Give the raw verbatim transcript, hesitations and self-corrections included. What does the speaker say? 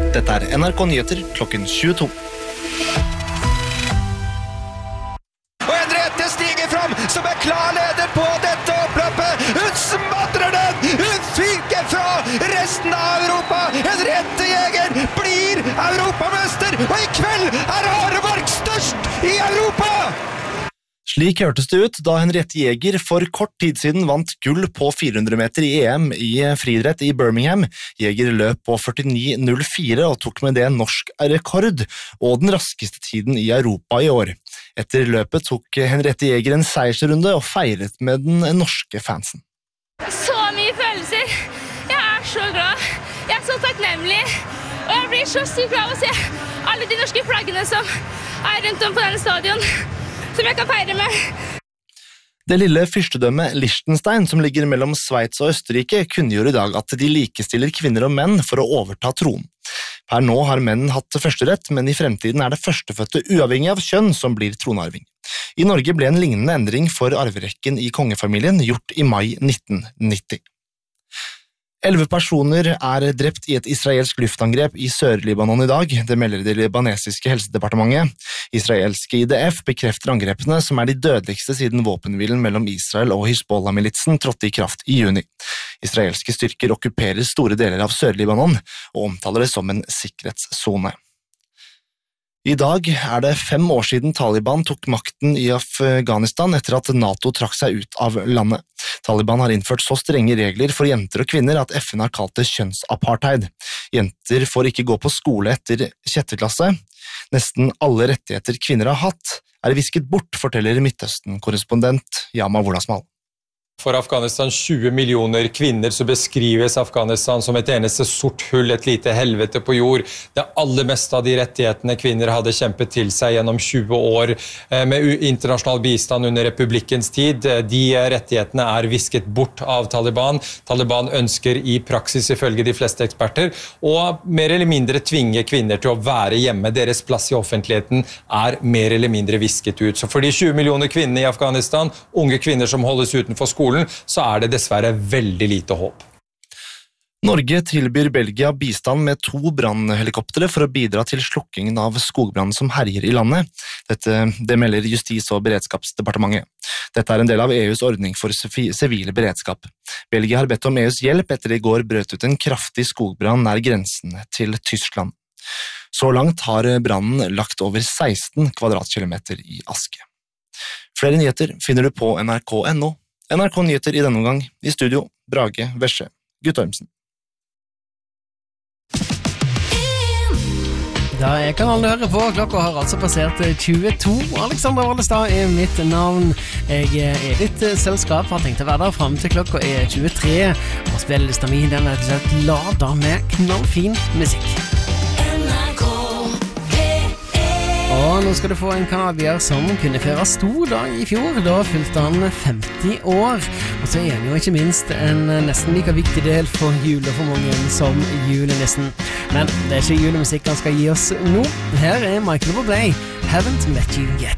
Dette er N R K Nyheter klokken tjueto. Og Henriette stiger fram som er klar leder på dette oppløpet. Hun smadrer den! Hun fyker fra resten av Europa! Henriette Jæger blir europamester! Og i kveld er Aremark størst i Europa! Slik hørtes det ut da Henriette Jæger for kort tid siden vant gull på fire hundre meter i E M i friidrett i Birmingham. Jæger løp på førtini null fire og tok med det norsk rekord, og den raskeste tiden i Europa i år. Etter løpet tok Henriette Jæger en seiersrunde og feiret med den norske fansen. Så mye følelser. Jeg er så glad. Jeg er så takknemlig. Og jeg blir så sykt glad å se alle de norske flaggene som er rundt om på denne stadion, som jeg kan feire med. Det lille fyrstedømmet Liechtenstein, som ligger mellom Sveits og Østerrike, kunngjorde i dag at de likestiller kvinner og menn for å overta tronen. Per nå har menn hatt førsterett, men i fremtiden er det førstefødte uavhengig av kjønn som blir tronarving. I Norge ble en lignende endring for arverekken i kongefamilien gjort i mai nitten nitti. Elleve personer er drept i et israelsk luftangrep i Sør-Libanon i dag, det melder det libanesiske helsedepartementet. Israelske I D F bekrefter angrepene, som er de dødeligste siden våpenhvilen mellom Israel og Hizbollah-militsen trådte i kraft i juni. Israelske styrker okkuperer store deler av Sør-Libanon og omtaler det som en sikkerhetszone. I dag er det fem år siden Taliban tok makten i Afghanistan etter at NATO trakk seg ut av landet. Taliban har innført så strenge regler for jenter og kvinner at F N har kalt det kjønnsapartheid. Jenter får ikke gå på skole etter sjette klasse. Nesten alle rettigheter kvinner har hatt er visket bort, forteller Midtøsten-korrespondent Yama Wolasmal. For Afghanistan tjue millioner kvinner så beskrives Afghanistan som et eneste sort hull, et lite helvete på jord. Det aller meste av de rettighetene kvinner hadde kjempet til seg gjennom tjue år med internasjonal bistand under republikkens tid. De rettighetene er visket bort av Taliban. Taliban ønsker i praksis, ifølge de fleste eksperter, å mer eller mindre tvinge kvinner til å være hjemme. Deres plass i offentligheten er mer eller mindre visket ut. Så for de tjue millioner kvinnene i Afghanistan, unge kvinner som holdes utenfor skolen, så er det dessverre veldig lite håp. Norge tilbyr Belgia bistand med to brannhelikoptere for å bidra til slukkingen av skogbrannen som herjer i landet. Dette det melder Justis- og beredskapsdepartementet. Dette er en del av E U's ordning for sivile beredskap. Belgia har bedt om E U's hjelp etter det i går brøt ut en kraftig skogbrann nær grensen til Tyskland. Så langt har brannen lagt over seksten kvadratkilometer i aske. Flere nyheter finner du på N R K punktum no. N R K Nyheter i denne omgang, i studio, Brage Vesje, Guttormsen. Da jeg kan alle høre på, klokka har altså passert tjueto. Alexander Wallestad er mitt navn. Jeg er ditt selskap, har tenkt å være der frem til klokka er tjuetre. Og spillelista mi, den er rett og slett ladet med knallfin musikk. Og nå skal du få en kanadier som kunne føre stor dag i fjor. Da fylte han femti år. Og så er han jo ikke minst en nesten like viktig del for jule for mange som julenissen. Men det er ikke julemusikk han skal gi oss nå. Her er Michael Bublé, Haven't Met You Yet.